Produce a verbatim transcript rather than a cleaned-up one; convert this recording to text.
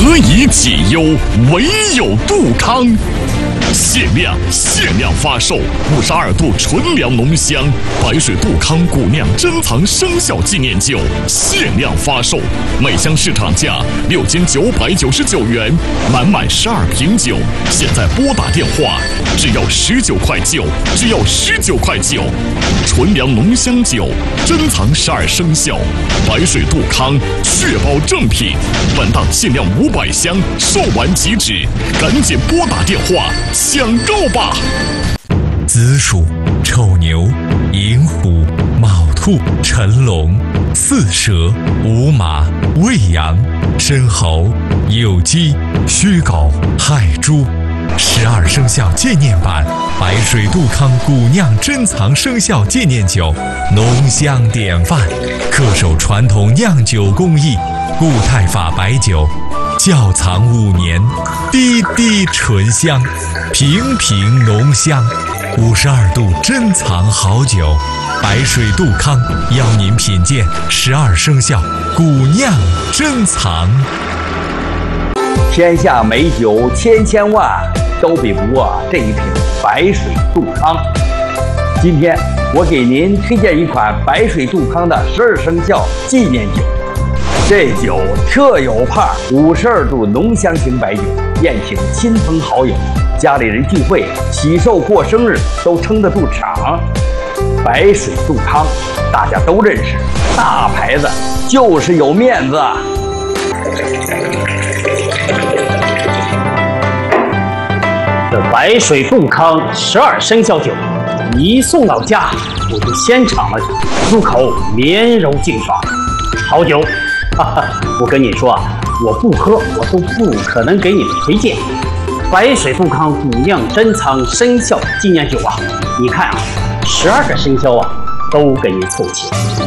何以解忧，唯有杜康。限量限量发售五十二度纯粮浓香白水杜康古酿珍藏生肖纪念酒，限量发售，每箱市场价六千九百九十九元，满满十二瓶酒，现在拨打电话，只要十九块九，只要十九块九。纯粮浓香酒，珍藏十二生肖，白水杜康，确保正品。本档限量五百箱，售完即止，赶紧拨打电话抢购吧！ 子鼠、丑牛、寅虎、卯兔、辰龙、巳蛇、午马、未羊、申猴、酉鸡、戌狗、亥猪。十二生肖纪念版白水杜康古酿珍藏生肖纪念酒，浓香典范，恪守传统酿酒工艺，固态法白酒，窖藏五年，滴滴醇香，瓶瓶浓香。五十二度珍藏好酒，白水杜康邀您品鉴十二生肖古酿珍藏。 天下美酒千千万，都比不过这一瓶白水杜康。今天我给您推荐一款白水杜康的十二生肖纪念酒。这酒特有派，五十二度浓香型白酒，宴请亲朋好友、家里人聚会、喜寿过生日都撑得住场。白水杜康大家都认识，大牌子就是有面子。 这白水杜康十二生肖酒一送到家，我就先尝了入口绵柔劲爽，好酒。哈哈，我跟你说啊，我不喝我都不可能给你们推荐。白水杜康古酿珍藏生肖纪念酒啊，你看啊，十二个生肖啊都给你凑齐。